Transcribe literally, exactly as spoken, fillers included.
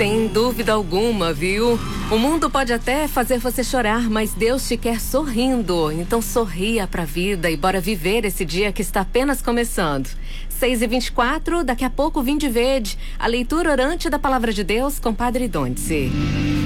Sem dúvida alguma, viu? O mundo pode até fazer você chorar, mas Deus te quer sorrindo. Então sorria pra vida e bora viver esse dia que está apenas começando. seis e vinte e quatro, daqui a pouco Vinde Verde, a leitura orante da Palavra de Deus com Padre Donice.